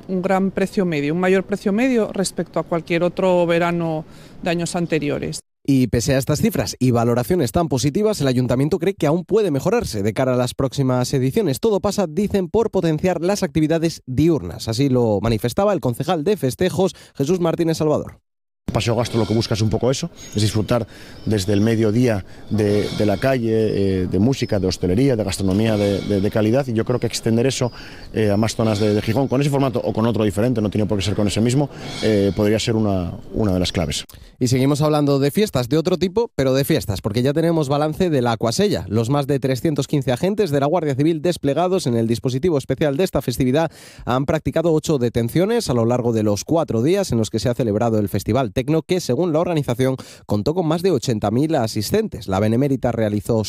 un gran precio medio, un mayor precio medio respecto a cualquier otro verano de años anteriores. Y pese a estas cifras y valoraciones tan positivas, el Ayuntamiento cree que aún puede mejorarse de cara a las próximas ediciones. Todo pasa, dicen, por potenciar las actividades diurnas. Así lo manifestaba el concejal de festejos, Jesús Martínez Salvador. Paseo Gastro lo que busca es un poco eso, es disfrutar desde el mediodía de la calle, de música, de hostelería, de gastronomía de calidad, y yo creo que extender eso a más zonas de Gijón, con ese formato o con otro diferente, no tiene por qué ser con ese mismo, podría ser una de las claves. Y seguimos hablando de fiestas de otro tipo, pero de fiestas, porque ya tenemos balance de la Aquasella. Los más de 315 agentes de la Guardia Civil desplegados en el dispositivo especial de esta festividad han practicado 8 detenciones a lo largo de los 4 días en los que se ha celebrado el festival Tecno, que según la organización contó con más de 80.000 asistentes. La Benemérita realizó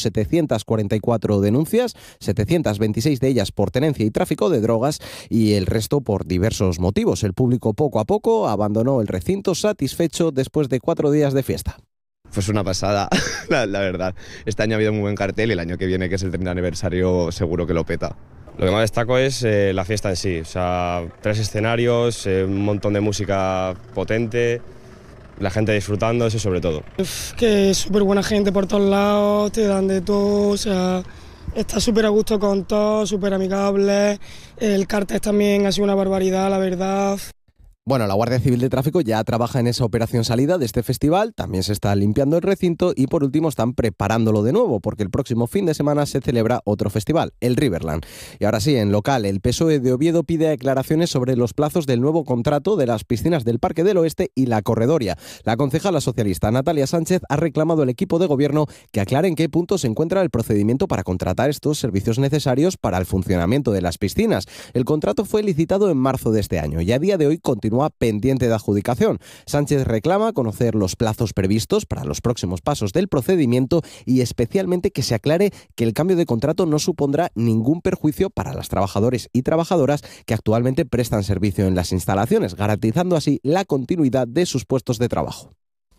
744 denuncias, 726 de ellas por tenencia y tráfico de drogas y el resto por diversos motivos. El público poco a poco abandonó el recinto satisfecho después de 4 días de fiesta. Pues una pasada, la verdad. Este año ha habido un muy buen cartel y el año que viene, que es el 30 aniversario, seguro que lo peta. Lo que más destaco es la fiesta en sí, o sea, 3 escenarios, un montón de música potente, la gente disfrutando, eso sobre todo. Que es súper buena gente por todos lados, te dan de todo, o sea, está súper a gusto con todos, súper amigable, el cartel también ha sido una barbaridad, la verdad. Bueno, la Guardia Civil de Tráfico ya trabaja en esa operación salida de este festival, también se está limpiando el recinto y por último están preparándolo de nuevo porque el próximo fin de semana se celebra otro festival, el Riverland. Y ahora sí, en local, el PSOE de Oviedo pide declaraciones sobre los plazos del nuevo contrato de las piscinas del Parque del Oeste y la Corredoria. La concejala socialista Natalia Sánchez ha reclamado al equipo de gobierno que aclare en qué punto se encuentra el procedimiento para contratar estos servicios necesarios para el funcionamiento de las piscinas. El contrato fue licitado en marzo de este año y a día de hoy continúa pendiente de adjudicación. Sánchez reclama conocer los plazos previstos para los próximos pasos del procedimiento y especialmente que se aclare que el cambio de contrato no supondrá ningún perjuicio para las trabajadores y trabajadoras que actualmente prestan servicio en las instalaciones, garantizando así la continuidad de sus puestos de trabajo.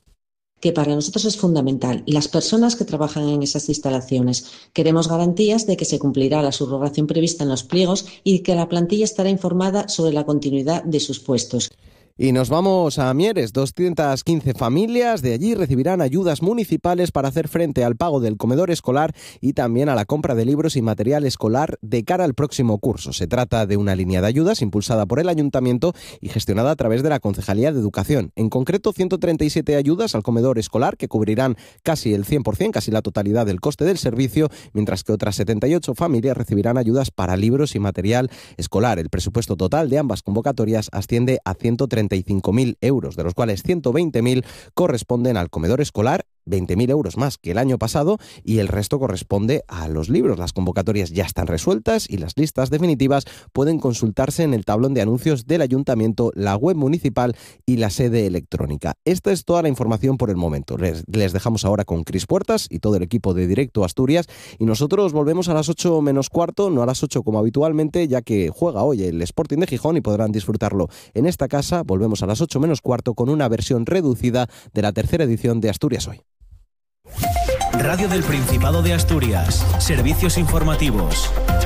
Que para nosotros es fundamental. Las personas que trabajan en esas instalaciones queremos garantías de que se cumplirá la subrogación prevista en los pliegos y que la plantilla estará informada sobre la continuidad de sus puestos. Y nos vamos a Mieres. 215 familias de allí recibirán ayudas municipales para hacer frente al pago del comedor escolar y también a la compra de libros y material escolar de cara al próximo curso. Se trata de una línea de ayudas impulsada por el Ayuntamiento y gestionada a través de la Concejalía de Educación. En concreto, 137 ayudas al comedor escolar que cubrirán casi el 100%, casi la totalidad del coste del servicio, mientras que otras 78 familias recibirán ayudas para libros y material escolar. El presupuesto total de ambas convocatorias asciende a 135.000 euros, de los cuales 120.000 corresponden al comedor escolar, 20.000 euros más que el año pasado y el resto corresponde a los libros. Las convocatorias ya están resueltas y las listas definitivas pueden consultarse en el tablón de anuncios del Ayuntamiento, la web municipal y la sede electrónica. Esta es toda la información por el momento. Les dejamos ahora con Cris Puertas y todo el equipo de Directo Asturias y nosotros volvemos a las 8 menos cuarto, no a las 8 como habitualmente, ya que juega hoy el Sporting de Gijón y podrán disfrutarlo en esta casa. Volvemos a las 8 menos cuarto con una versión reducida de la tercera edición de Asturias Hoy. Radio del Principado de Asturias. Servicios informativos.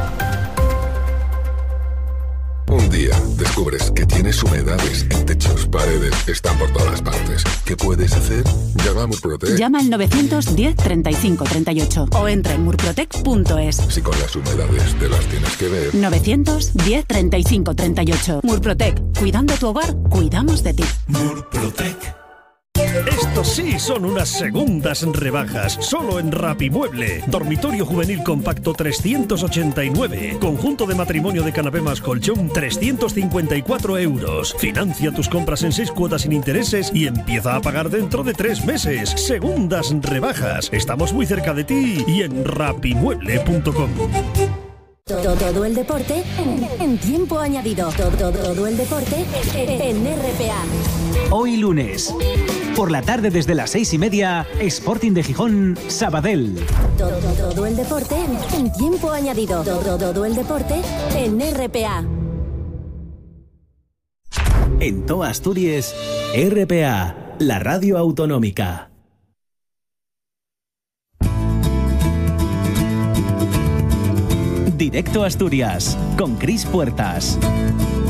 Un día descubres que tienes humedades en techos, paredes, están por todas partes. ¿Qué puedes hacer? Llama a Murprotec. Llama al 910 35 38 o entra en murprotec.es. Si con las humedades te las tienes que ver. 910 35 38. Murprotec. Cuidando tu hogar, cuidamos de ti. Murprotec. Estos sí son unas segundas rebajas, solo en Rapimueble. Dormitorio juvenil compacto 389. Conjunto de matrimonio de canapé más colchón 354 euros. Financia tus compras en 6 cuotas sin intereses y empieza a pagar dentro de 3 meses. Segundas rebajas. Estamos muy cerca de ti y en rapimueble.com. Todo el deporte en tiempo añadido. Todo el deporte en RPA. Hoy lunes, por la tarde desde las 6:30, Sporting de Gijón, Sabadell. Todo el deporte en tiempo añadido. Todo el deporte en RPA. En toda Asturias, RPA, la radio autonómica. Directo Asturias, con Cris Puertas.